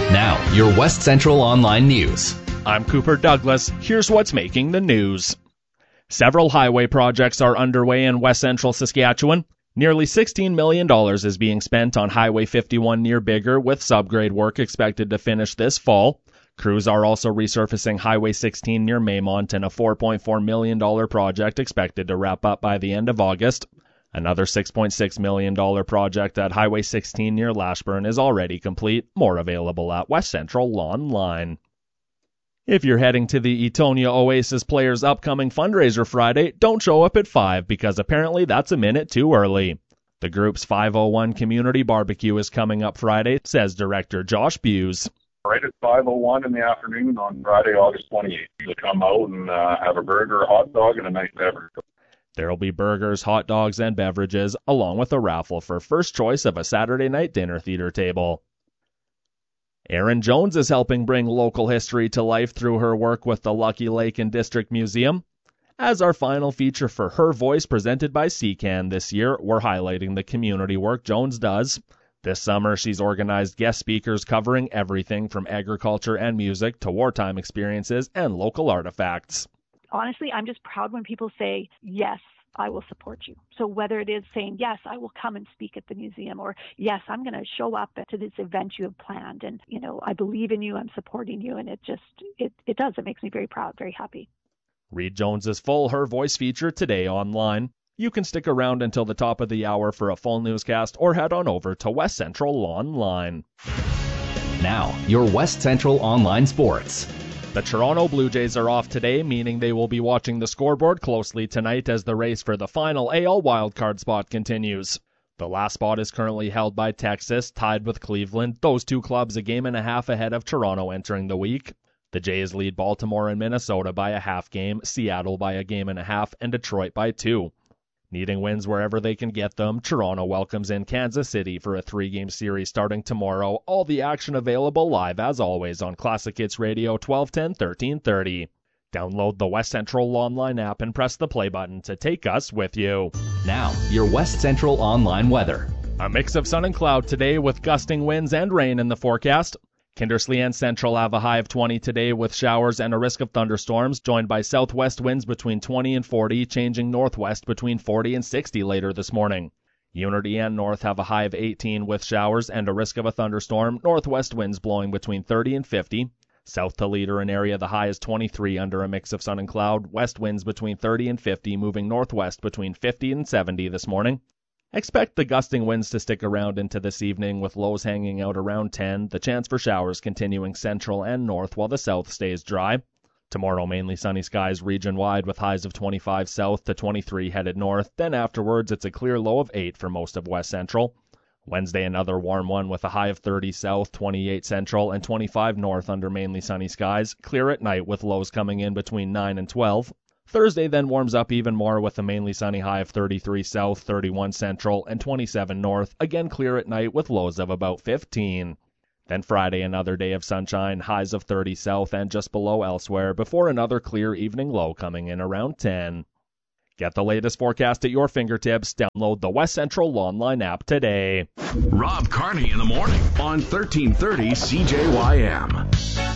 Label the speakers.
Speaker 1: Now, your West Central Online News.
Speaker 2: I'm Cooper Douglas. Here's what's making the news. Several highway projects are underway in West Central Saskatchewan. Nearly $16 million is being spent on Highway 51 near Biggar, with subgrade work expected to finish this fall. Crews are also resurfacing Highway 16 near Maymont in a $4.4 million project expected to wrap up by the end of August. Another $6.6 million project at Highway 16 near Lashburn is already complete. More available at West Central Online. If you're heading to the Etonia Oasis Players' upcoming fundraiser Friday, don't show up at 5 because apparently that's a minute too early. The group's 5:01 community barbecue is coming up Friday, says director Josh Buse.
Speaker 3: Right at 5:01 in the afternoon on Friday, August 28th. You'll come out and have a burger, a hot dog, and a nice beverage.
Speaker 2: There'll be burgers, hot dogs, and beverages, along with a raffle for first choice of a Saturday night dinner theater table. Erin Jones is helping bring local history to life through her work with the Lucky Lake and District Museum. As our final feature for Her Voice presented by CCAN this year, we're highlighting the community work Jones does. This summer, she's organized guest speakers covering everything from agriculture and music to wartime experiences and local artifacts.
Speaker 4: Honestly, I'm just proud when people say, yes, I will support you. So whether it is saying, yes, I will come and speak at the museum, or yes, I'm going to show up to this event you have planned, and, I believe in you, I'm supporting you, and it makes me very proud, very happy.
Speaker 2: Read Jones's full Her Voice feature today online. You can stick around until the top of the hour for a full newscast, or head on over to West Central Online.
Speaker 1: Now, your West Central Online Sports.
Speaker 2: The Toronto Blue Jays are off today, meaning they will be watching the scoreboard closely tonight as the race for the final AL wildcard spot continues. The last spot is currently held by Texas, tied with Cleveland, those two clubs a game and a half ahead of Toronto entering the week. The Jays lead Baltimore and Minnesota by a half game, Seattle by a game and a half, and Detroit by 2. Needing wins wherever they can get them, Toronto welcomes in Kansas City for a 3-game series starting tomorrow. All the action available live, as always, on Classic Hits Radio 1210, 1330. Download the West Central Online app and press the play button to take us with you.
Speaker 1: Now, your West Central Online weather.
Speaker 2: A mix of sun and cloud today with gusting winds and rain in the forecast. Kindersley and Central have a high of 20 today with showers and a risk of thunderstorms, joined by southwest winds between 20 and 40, changing northwest between 40 and 60 later this morning. Unity and North have a high of 18 with showers and a risk of a thunderstorm, northwest winds blowing between 30 and 50. South to Leader and area, the high is 23 under a mix of sun and cloud, west winds between 30 and 50, moving northwest between 50 and 70 this morning. Expect the gusting winds to stick around into this evening with lows hanging out around 10, the chance for showers continuing central and north while the south stays dry. Tomorrow mainly sunny skies region-wide with highs of 25 south to 23 headed north, then afterwards it's a clear low of 8 for most of west central. Wednesday another warm one with a high of 30 south, 28 central, and 25 north under mainly sunny skies, clear at night with lows coming in between 9 and 12. Thursday then warms up even more with a mainly sunny high of 33 south, 31 central, and 27 north, again clear at night with lows of about 15. Then Friday another day of sunshine, highs of 30 south and just below elsewhere, before another clear evening low coming in around 10. Get the latest forecast at your fingertips. Download the West Central Online app today.
Speaker 5: Rob Carney in the morning on 1330 CJYM.